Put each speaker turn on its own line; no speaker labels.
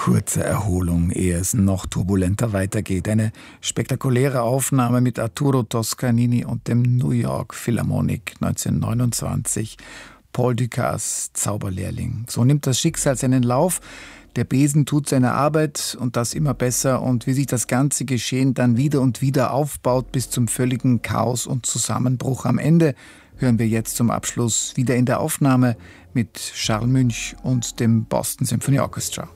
kurze Erholung, ehe es noch turbulenter weitergeht. Eine spektakuläre Aufnahme mit Arturo Toscanini und dem New York Philharmonic 1929. Paul Dukas Zauberlehrling. So nimmt das Schicksal seinen Lauf. Der Besen tut seine Arbeit und das immer besser. Und wie sich das ganze Geschehen dann wieder und wieder aufbaut bis zum völligen Chaos und Zusammenbruch. Am Ende hören wir jetzt zum Abschluss wieder in der Aufnahme mit Charles Münch und dem Boston Symphony Orchestra.